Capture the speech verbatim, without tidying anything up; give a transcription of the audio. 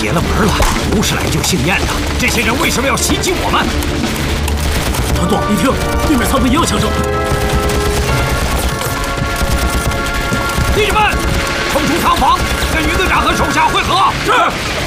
邪了门了，不是来救幸燕的。这些人为什么要袭击我们？ 团座，你听，对面仓库也有枪声。 弟兄们，冲出仓房，跟余队长和手下会合。 是。